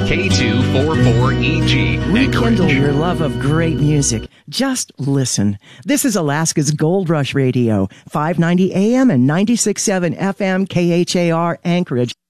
K244EG. Rekindle your love of great music. Just listen. This is Alaska's Gold Rush Radio, 590 AM and 96.7 FM KHAR Anchorage.